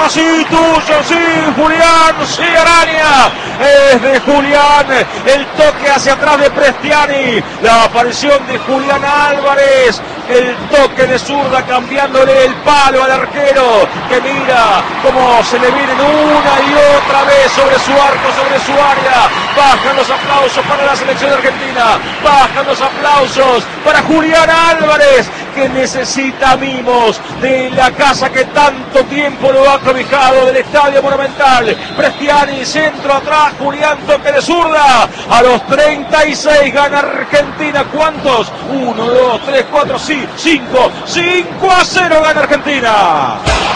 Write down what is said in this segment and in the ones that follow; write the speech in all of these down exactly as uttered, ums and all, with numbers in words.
Araña, sí, tuyo, sí, Julián, sí, Araña. Es de Julián, el toque hacia atrás de Prestiani, la aparición de Julián Álvarez, el toque de zurda cambiándole el palo al arquero, que mira cómo se le vienen una y otra vez sobre su arco, sobre su área. Bajan los aplausos para la selección argentina, bajan los aplausos para Julián Álvarez, que necesita mimos de la casa que tanto tiempo lo ha cobijado, del Estadio Monumental. Prestiani, centro atrás, Julián, toque de zurda. A los treinta y seis gana Argentina. ¿Cuántos? uno, dos, tres, cuatro, cinco. cinco a cero gana Argentina.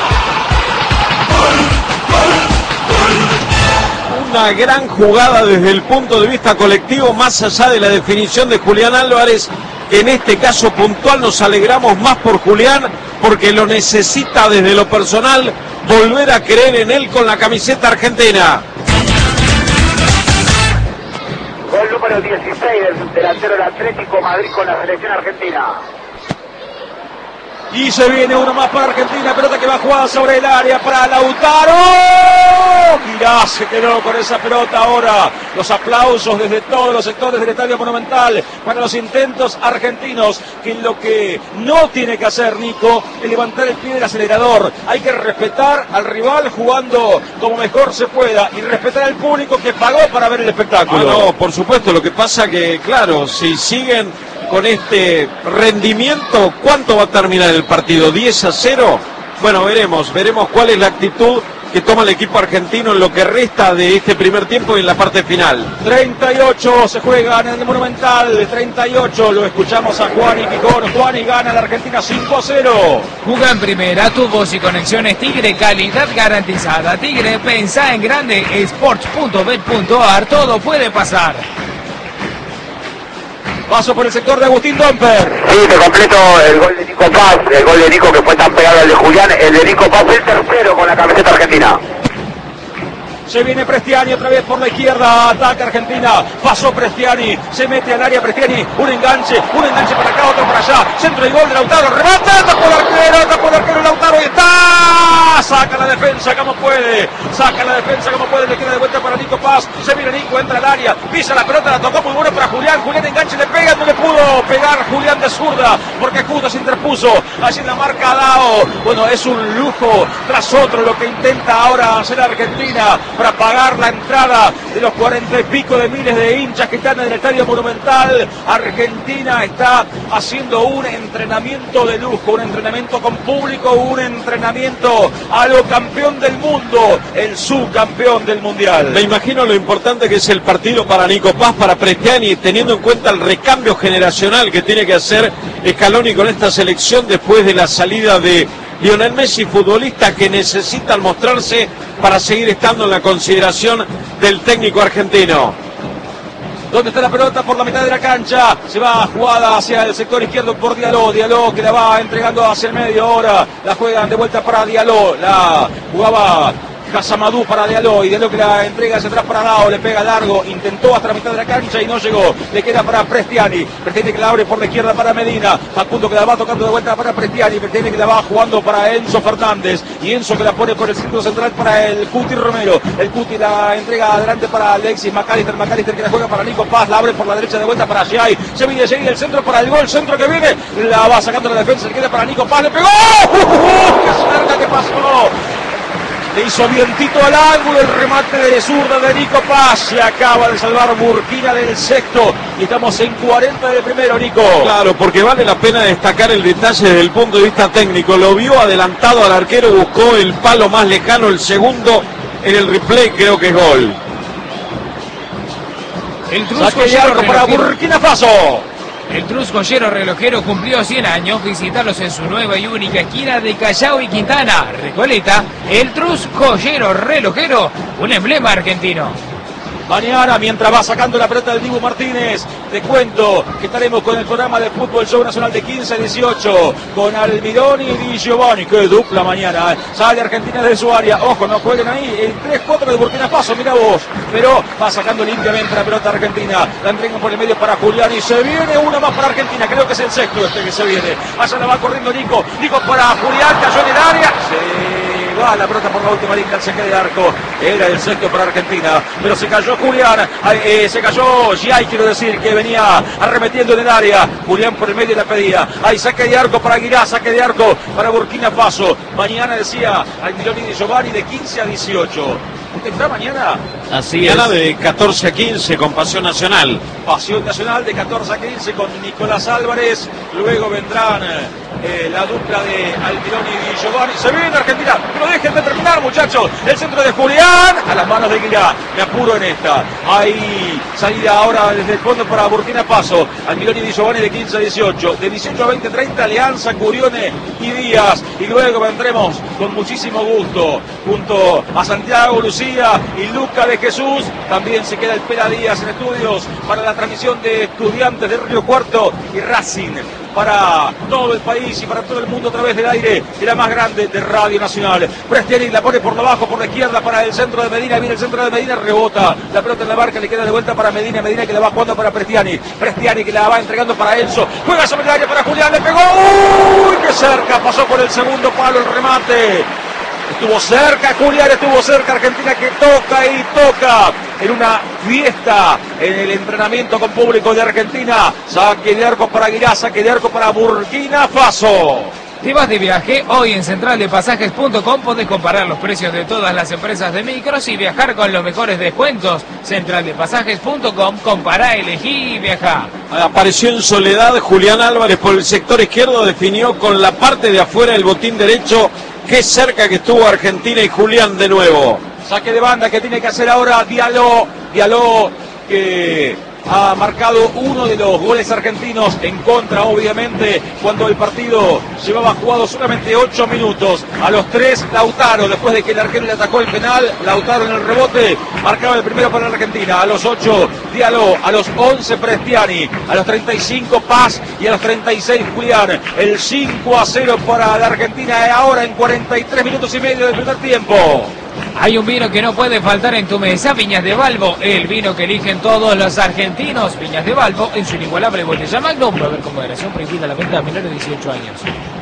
Una gran jugada desde el punto de vista colectivo, más allá de la definición de Julián Álvarez. En este caso puntual nos alegramos más por Julián, porque lo necesita desde lo personal, volver a creer en él con la camiseta argentina. Gol número dieciséis del delantero del Atlético Madrid con la selección argentina. Y se viene uno más para Argentina, pelota que va jugada sobre el área para Lautaro. Girá se quedó con esa pelota ahora. Los aplausos desde todos los sectores del Estadio Monumental para los intentos argentinos, que lo que no tiene que hacer Nico es levantar el pie del acelerador. Hay que respetar al rival jugando como mejor se pueda y respetar al público que pagó para ver el espectáculo. Ah, no, por supuesto, lo que pasa que, claro, si siguen con este rendimiento, ¿cuánto va a terminar el partido? ¿diez a cero? Bueno, veremos, veremos cuál es la actitud que toma el equipo argentino en lo que resta de este primer tiempo y en la parte final. treinta y ocho se juegan en el Monumental, treinta y ocho, lo escuchamos a Juan y Picón. Juan y gana la Argentina cinco a cero. Juga en primera, tubos y conexiones Tigre, calidad garantizada. Tigre, pensá en grande, sports punto bet punto a r, todo puede pasar. Paso por el sector de Agustín Domper. Sí, te completo el gol de Nico Paz, el gol de Nico que fue tan pegado al de Julián, el de Nico Paz, el tercero con la camiseta argentina. Se viene Prestiani otra vez por la izquierda, ataca Argentina, pasó Prestiani, se mete al área Prestiani, un enganche, un enganche para acá, otro para allá, centro y gol de Lautaro, remata, tapó el arquero, tapó el arquero Lautaro y está, saca la defensa como puede, saca la defensa como puede, le queda de vuelta para Nico Paz, se viene Nico, entra al área, pisa la pelota, la tocó muy buena para Julián, Julián enganche, le pega, no le pudo pegar Julián de zurda, porque justo se interpuso, allí en la marca Dao. Bueno, es un lujo tras otro lo que intenta ahora hacer Argentina para pagar la entrada de los cuarenta y pico de miles de hinchas que están en el Estadio Monumental. Argentina está haciendo un entrenamiento de lujo, un entrenamiento con público, un entrenamiento a lo campeón del mundo, el subcampeón del mundial. Me imagino lo importante que es el partido para Nico Paz, para Prestiani, teniendo en cuenta el recambio generacional que tiene que hacer Scaloni con esta selección después de la salida de Lionel Messi, futbolista que necesita mostrarse para seguir estando en la consideración del técnico argentino. ¿Dónde está la pelota? Por la mitad de la cancha. Se va jugada hacia el sector izquierdo por Diallo. Diallo que la va entregando hacia el medio ahora. La juegan de vuelta para Diallo. La jugaba Casamadú para Diallo, y Diallo que la entrega hacia atrás para Dao, le pega largo, intentó hasta la mitad de la cancha y no llegó, le queda para Prestiani, Prestiani que la abre por la izquierda para Medina, Facundo que la va tocando de vuelta para Prestiani, Prestiani que la va jugando para Enzo Fernández, y Enzo que la pone por el círculo central para el Cuti Romero, el Cuti la entrega adelante para Alexis McAllister, McAllister que la juega para Nico Paz, la abre por la derecha de vuelta para Giai, se viene Giai el centro para el gol, centro que viene, la va sacando la defensa, le queda para Nico Paz, le pegó, ¡Uh, uh, uh! ¡Qué cerca que pasó! Le hizo vientito al ángulo el remate de zurda de Nico Paz. Se acaba de salvar Burkina del sexto. Y estamos en cuarenta del primero, Nico. Claro, porque vale la pena destacar el detalle desde el punto de vista técnico. Lo vio adelantado al arquero, buscó el palo más lejano, el segundo. En el replay creo que es gol. El saque de arco para Burkina Faso. El Trus Joyero Relojero cumplió cien años. Visitarlos en su nueva y única esquina de Callao y Quintana, Recoleta. El Trus Joyero Relojero, un emblema argentino. Mañana, mientras va sacando la pelota del Dibu Martínez, te cuento que estaremos con el programa de Fútbol Show Nacional de quince a dieciocho, con Almirón y Di Giovanni. Qué dupla mañana, ¿eh? Sale Argentina de su área, ojo, no jueguen ahí, el tres cuatro de Burkina Faso, mira vos, pero va sacando limpiamente la pelota argentina, la entregan por el medio para Julián y se viene una más para Argentina, creo que es el sexto este que se viene, allá la va corriendo Nico, Nico para Julián, cayó en el área, se va la pelota por la última línea, el saque de arco, era el sexto para Argentina, pero se cayó Julián, eh, se cayó Giai, quiero decir, que venía arremetiendo en el área, Julián por el medio la pedía, hay saque de arco para Aguirá, saque de arco para Burkina Faso, mañana decía Almirón Di Giovanni de quince a dieciocho. ¿Usted está mañana? Así es. Mañana de catorce a quince con Pasión Nacional. Pasión Nacional de catorce a quince con Nicolás Álvarez. Luego vendrán eh, la dupla de Almirón y Di Giovanni. Se viene Argentina, pero dejen de terminar, muchachos. El centro de Julián a las manos de Aguirá. Me apuro en esta. Hay salida ahora desde el fondo para Burkina Faso. Almirón y Di Giovanni de quince a dieciocho. De dieciocho a veinte treinta, Alianza, Curione y Díaz. Y luego vendremos con muchísimo gusto junto a Santiago Lucía y Luca de Jesús. También se queda el Pera Díaz en estudios para la transmisión de Estudiantes de Río Cuarto y Racing para todo el país y para todo el mundo a través del aire de la más grande de Radio Nacional. Prestiani la pone por abajo, por la izquierda para el centro de Medina. Viene el centro de Medina, rebota la pelota en la barca, le queda de vuelta para Medina. Medina que la va jugando para Prestiani. Prestiani que la va entregando para Enzo. Juega sobre el área para Julián, le pegó. ¡Uy! ¡Qué cerca! Pasó por el segundo palo el remate. Estuvo cerca Julián, estuvo cerca Argentina que toca y toca en una fiesta en el entrenamiento con público de Argentina. Saque de arco para Aguirá, saque de arco para Burkina Faso. Te vas de viaje, hoy en central de pasajes punto com podés comparar los precios de todas las empresas de micros y viajar con los mejores descuentos. central de pasajes punto com, compará, elegí y viajá. Apareció en soledad Julián Álvarez por el sector izquierdo, definió con la parte de afuera el botín derecho. Qué cerca que estuvo Argentina y Julián de nuevo. Saque de banda que tiene que hacer ahora Diallo. Diallo que ha marcado uno de los goles argentinos en contra, obviamente, cuando el partido llevaba jugado solamente ocho minutos. A los tres, Lautaro, después de que el arquero le atacó el penal, Lautaro en el rebote, marcaba el primero para la Argentina. A los ocho, Diallo, a los once, Prestiani, a los treinta y cinco, Paz, y a los treinta y seis, Julián. El cinco a cero para la Argentina, ahora en cuarenta y tres minutos y medio del primer tiempo. Hay un vino que no puede faltar en tu mesa, Viñas de Balbo, el vino que eligen todos los argentinos. Viñas de Balbo en su inigualable botella Magnum, a ver con moderación, prohibida la venta a menores de dieciocho años.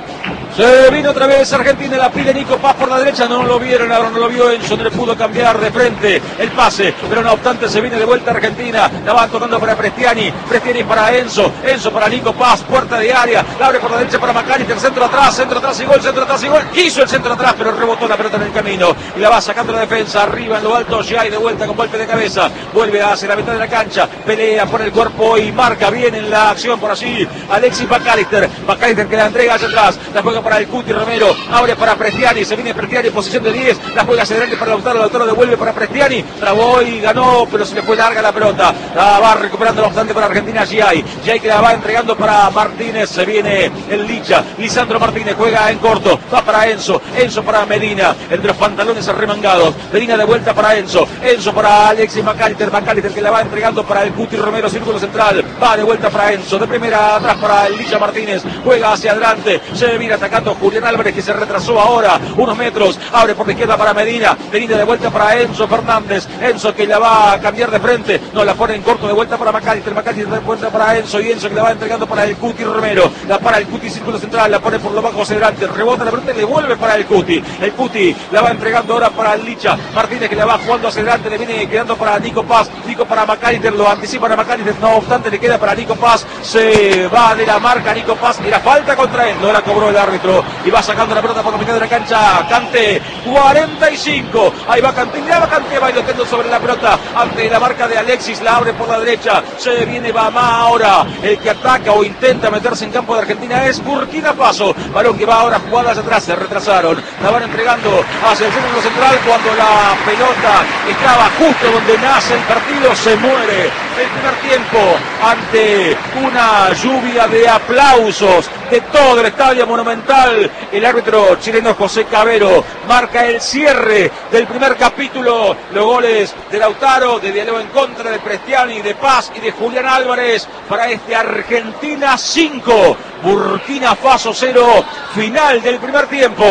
Se vino otra vez Argentina, la pide Nico Paz por la derecha, no lo vieron, ahora no lo vio Enzo, no le pudo cambiar de frente el pase, pero no obstante se viene de vuelta Argentina, la van tocando para Prestiani, Prestiani para Enzo, Enzo para Nico Paz, puerta de área, la abre por la derecha para McAllister, centro atrás, centro atrás y gol, centro atrás y gol, hizo el centro atrás, pero rebotó la pelota en el camino, y la va sacando la defensa, arriba en lo alto, ya hay de vuelta con golpe de cabeza, vuelve hacia la mitad de la cancha, pelea, pone el cuerpo y marca bien en la acción por allí, Alexis McAllister, McAllister que la entrega hacia atrás, la juega para el Cuti Romero, abre para Prestiani, se viene Prestiani en posición de diez, la juega hacia adelante para Lautaro, Lautaro devuelve para Prestiani, trabó y ganó, pero se le fue larga la pelota, la va recuperando bastante para Argentina, Giai, Giai que la va entregando para Martínez, se viene el Licha, Lisandro Martínez juega en corto, va para Enzo, Enzo para Medina, entre los pantalones arremangados, Medina de vuelta para Enzo, Enzo para Alexis McAllister, McAllister que la va entregando para el Cuti Romero, círculo central, va de vuelta para Enzo, de primera atrás para el Licha Martínez, juega hacia adelante, se viene atacando Julián Álvarez que se retrasó ahora unos metros, abre por la izquierda para Medina, Medina de vuelta para Enzo Fernández, Enzo que la va a cambiar de frente, no la pone en corto de vuelta para McAllister, McAllister de vuelta para Enzo y Enzo que la va entregando para el Cuti Romero, la para el Cuti círculo central, la pone por lo bajo hacia adelante, rebota la pelota y le vuelve para el Cuti, el Cuti la va entregando ahora para el Licha, Martínez que la va jugando hacia adelante, le viene quedando para Nico Paz, Nico para McAllister, lo anticipa para McAllister, no obstante le queda para Nico Paz, se va de la marca Nico Paz y la falta contra él, no la cobró el árbitro y va sacando la pelota por la mitad de la cancha, Kanté, cuarenta y cinco, ahí va Kanté, ya va Kanté bailoteando sobre la pelota, ante la marca de Alexis, la abre por la derecha, se viene Bamá ahora, el que ataca o intenta meterse en campo de Argentina es Burkina Faso, balón que va ahora jugadas atrás, se retrasaron, la van entregando hacia el centro central cuando la pelota estaba justo donde nace el partido, se muere el primer tiempo ante una lluvia de aplausos de todo el estadio Monumental. El árbitro chileno José Cabero marca el cierre del primer capítulo. Los goles de Lautaro, de Diallo en contra, de Prestiani, de Paz y de Julián Álvarez para este Argentina cinco, Burkina Faso cero, final del primer tiempo.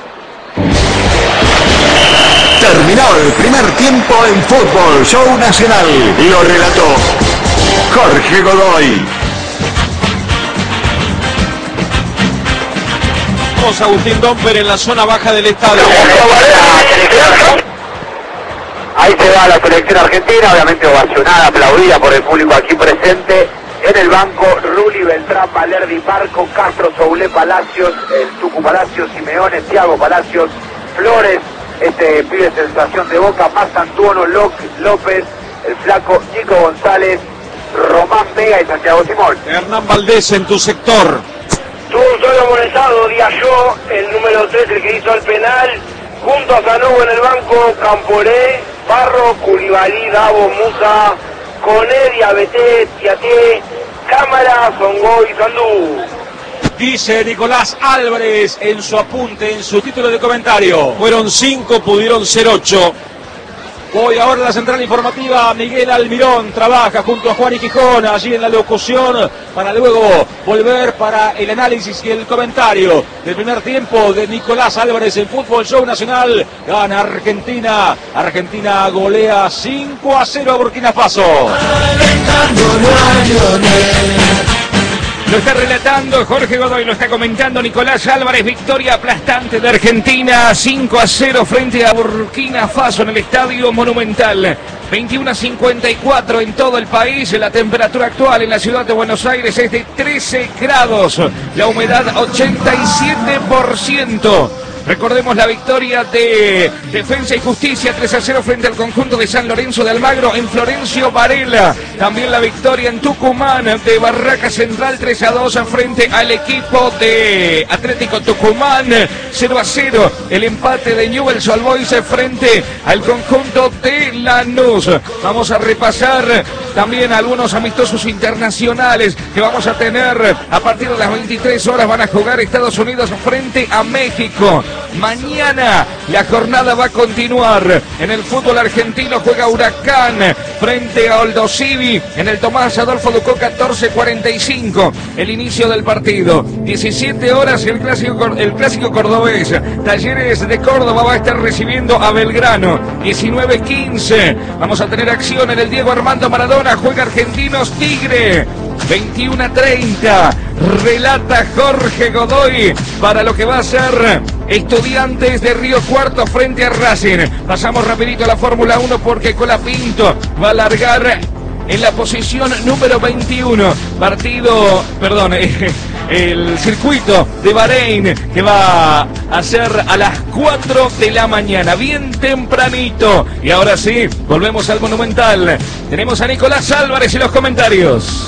Terminó el primer tiempo en Fútbol Show Nacional. Lo relató Jorge Godoy. tenemos a Agustín Domper en la zona baja del estadio. Ahí se va la selección argentina, obviamente ovacionada, aplaudida por el público aquí presente. En el banco, Ruli, Beltrán, Valerdi, Marco, Castro, Soule, Palacios, el Tucu Palacios, Simeone, Thiago Palacios, Flores, este pibe sensación de Boca, más Antuono, López, el flaco Nico González, Román Vega y Santiago Simón. Hernán Valdés en tu sector. Tuvo un solo amonestado, Diallo, el número tres, el que hizo el penal, junto a Sanogo en el banco, Camporé, Barro, Culibalí, Davo, Musa, Coné, Diabeté, Tiaté, Cámara, Songo y Sandú. Dice Nicolás Álvarez en su apunte, en su título de comentario. Fueron cinco, pudieron ser ocho. Voy ahora a la central informativa. Miguel Almirón trabaja junto a Juan y Quijón allí en la locución para luego volver para el análisis y el comentario del primer tiempo de Nicolás Álvarez en Fútbol Show Nacional. Gana Argentina. Argentina golea cinco a cero a Burkina Faso. Lo está relatando Jorge Godoy, lo está comentando Nicolás Álvarez. Victoria aplastante de Argentina, cinco a cero frente a Burkina Faso en el Estadio Monumental. veintiuno a cincuenta y cuatro en todo el país. La temperatura actual en la ciudad de Buenos Aires es de trece grados. La humedad ochenta y siete por ciento. Recordemos la victoria de Defensa y Justicia tres a cero frente al conjunto de San Lorenzo de Almagro en Florencio Varela. También la victoria en Tucumán de Barraca Central tres a dos frente al equipo de Atlético Tucumán. cero a cero el empate de Newell's Old Boys frente al conjunto de Lanús. Vamos a repasar también algunos amistosos internacionales que vamos a tener a partir de las veintitrés horas. Van a jugar Estados Unidos frente a México. Mañana la jornada va a continuar. En el fútbol argentino juega Huracán frente a Aldosivi en el Tomás Adolfo Ducó catorce cuarenta y cinco. El inicio del partido. diecisiete horas el clásico, el clásico cordobés. Talleres de Córdoba va a estar recibiendo a Belgrano. diecinueve quince. Vamos a tener acción en el Diego Armando Maradona. Juega Argentinos Tigre. veintiuno a treinta. Relata Jorge Godoy para lo que va a ser Estudiantes de Río Cuarto frente a Racing. Pasamos rapidito a la Fórmula uno porque Colapinto va a largar en la posición número veintiuno. Partido, perdón, eh, el circuito de Bahrein que va a ser a las cuatro de la mañana, bien tempranito. Y ahora sí, volvemos al Monumental. Tenemos a Nicolás Álvarez en los comentarios.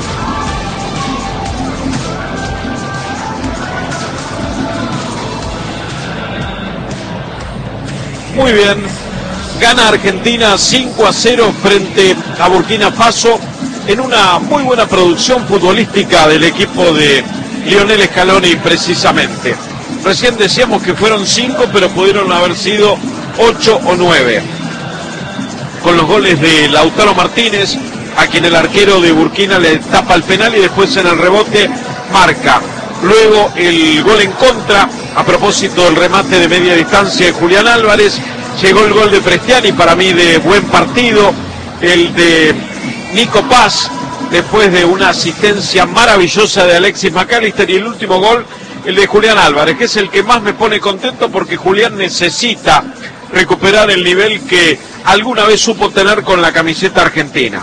Muy bien, gana Argentina cinco a cero frente a Burkina Faso en una muy buena producción futbolística del equipo de Lionel Scaloni precisamente. Recién decíamos que fueron cinco, pero pudieron haber sido ocho o nueve. Con los goles de Lautaro Martínez, a quien el arquero de Burkina le tapa el penal y después en el rebote marca. Luego el gol en contra, a propósito del remate de media distancia de Julián Álvarez. Llegó el gol de Prestiani, para mí de buen partido. El de Nico Paz, después de una asistencia maravillosa de Alexis McAllister. Y el último gol, el de Julián Álvarez, que es el que más me pone contento porque Julián necesita recuperar el nivel que alguna vez supo tener con la camiseta argentina.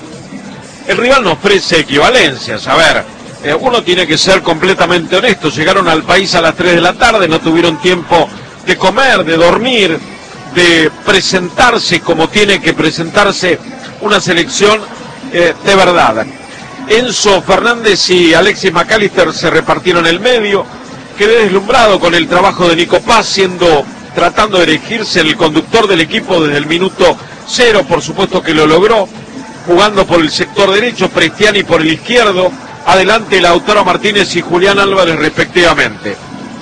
El rival nos ofrece equivalencias, a ver... Eh, uno tiene que ser completamente honesto. Llegaron al país a las tres de la tarde, no tuvieron tiempo de comer, de dormir, de presentarse como tiene que presentarse una selección eh, de verdad. Enzo Fernández y Alexis McAllister se repartieron el medio. Quedé deslumbrado con el trabajo de Nico Paz, siendo, tratando de elegirse el conductor del equipo desde el minuto cero, por supuesto que lo logró, jugando por el sector derecho, Prestiani por el izquierdo. Adelante Lautaro Martínez y Julián Álvarez respectivamente.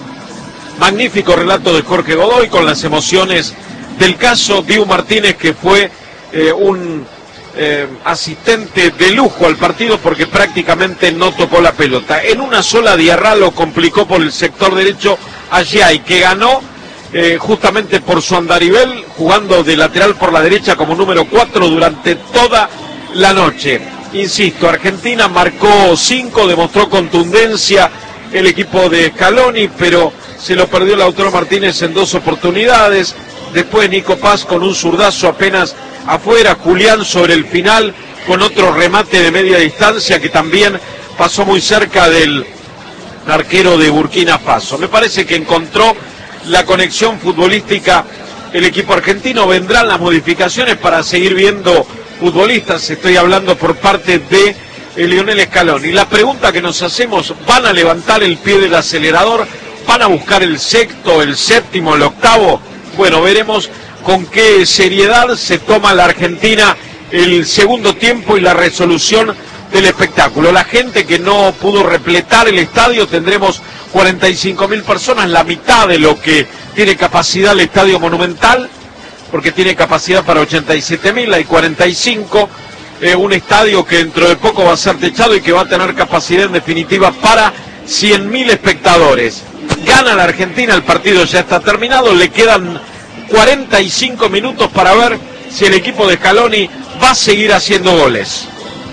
Magnífico relato de Jorge Godoy con las emociones del caso. Dibu Martínez, que fue eh, un eh, asistente de lujo al partido porque prácticamente no tocó la pelota. En una sola diarra lo complicó por el sector derecho a Giai, que ganó eh, justamente por su andarivel, jugando de lateral por la derecha como número cuatro durante toda la noche. Insisto, Argentina marcó cinco, demostró contundencia el equipo de Scaloni, pero se lo perdió Lautaro Martínez en dos oportunidades, después Nico Paz con un zurdazo apenas afuera, Julián sobre el final con otro remate de media distancia que también pasó muy cerca del arquero de Burkina Faso. Me parece que encontró la conexión futbolística el equipo argentino. Vendrán las modificaciones para seguir viendo futbolistas, estoy hablando por parte de Lionel Scaloni. La pregunta que nos hacemos, ¿van a levantar el pie del acelerador? ¿Van a buscar el sexto, el séptimo, el octavo? Bueno, veremos con qué seriedad se toma la Argentina el segundo tiempo y la resolución del espectáculo. La gente que no pudo repletar el estadio, tendremos cuarenta y cinco mil personas, la mitad de lo que tiene capacidad el Estadio Monumental, porque tiene capacidad para ochenta y siete mil, hay cuarenta y cinco, eh, un estadio que dentro de poco va a ser techado y que va a tener capacidad en definitiva para cien mil espectadores. Gana la Argentina, el partido ya está terminado, le quedan cuarenta y cinco minutos para ver si el equipo de Scaloni va a seguir haciendo goles.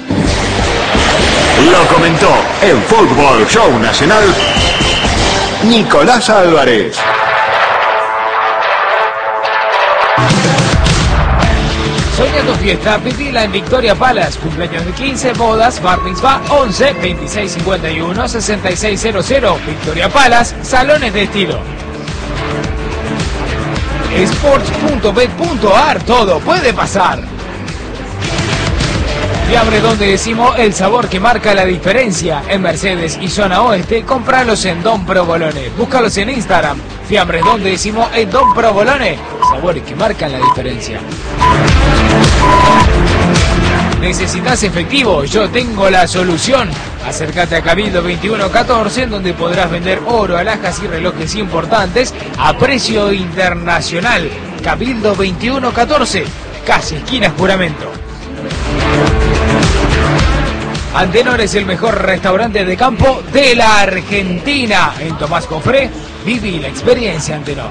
Lo comentó en Fútbol Show Nacional Nicolás Álvarez. Soña tu fiesta, pedila en Victoria Palace. Cumpleaños de quince, bodas, bar mitzvah, once, veintiséis cincuenta y uno, sesenta y seis cero cero. Victoria Palace, salones de estilo. Sports punto bet punto a r, todo puede pasar. Fiambres donde decimos el sabor que marca la diferencia. En Mercedes y zona oeste, compralos en Don Provolone. Búscalos en Instagram. Fiambres donde decimos en Don Provolone. Sabores que marcan la diferencia. ¿Necesitas efectivo? Yo tengo la solución. Acércate a Cabildo veintiuno catorce, en donde podrás vender oro, alhajas y relojes importantes a precio internacional. Cabildo veintiuno catorce, casi esquinas Juramento. Antenor es el mejor restaurante de campo de la Argentina. En Tomás Cofré, viví la experiencia Antenor.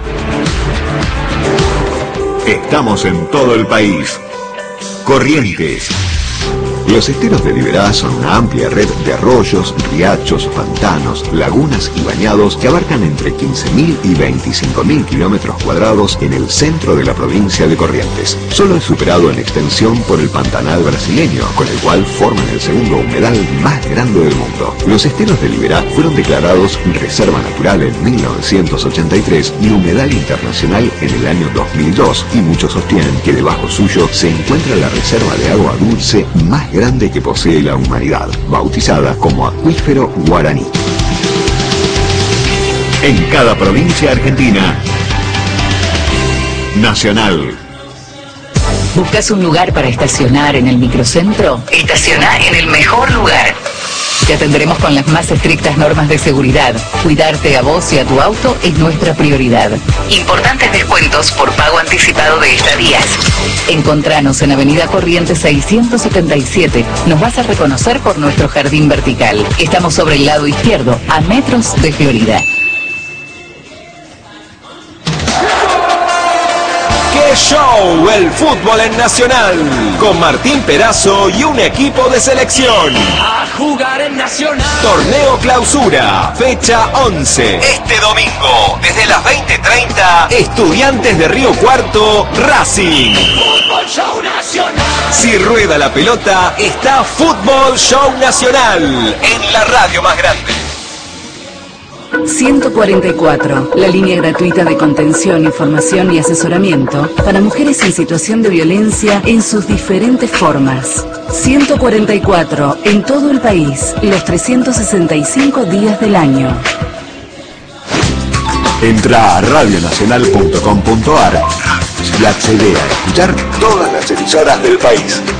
Estamos en todo el país. Corrientes. Los esteros de Liberá son una amplia red de arroyos, riachos, pantanos, lagunas y bañados que abarcan entre quince mil y veinticinco mil kilómetros cuadrados en el centro de la provincia de Corrientes. Solo es superado en extensión por el Pantanal brasileño, con el cual forman el segundo humedal más grande del mundo. Los esteros de Liberá fueron declarados Reserva Natural en mil novecientos ochenta y tres y Humedal Internacional en el año dos mil dos, y muchos sostienen que debajo suyo se encuentra la reserva de agua dulce más grande grande que posee la humanidad, bautizada como Acuífero Guaraní. En cada provincia argentina, Nacional. ¿Buscas un lugar para estacionar en el microcentro? Estaciona en el mejor lugar. Te atenderemos con las más estrictas normas de seguridad. Cuidarte a vos y a tu auto es nuestra prioridad. Importantes descuentos por pago anticipado de estadías. Encontranos en Avenida Corrientes seiscientos setenta y siete. Nos vas a reconocer por nuestro jardín vertical. Estamos sobre el lado izquierdo, a metros de Florida. ¡Qué show! El fútbol en Nacional, con Martín Perazo y un equipo de selección. A jugar en Nacional. Torneo Clausura, fecha once. Este domingo, desde las veinte treinta, Estudiantes de Río Cuarto, Racing. Fútbol Show Nacional. Si rueda la pelota, está Fútbol Show Nacional, en la radio más grande. ciento cuarenta y cuatro, la línea gratuita de contención, información y asesoramiento para mujeres en situación de violencia en sus diferentes formas. ciento cuarenta y cuatro, en todo el país, los trescientos sesenta y cinco días del año. Entra a radio nacional punto com punto a r y accede a escuchar todas las emisoras del país.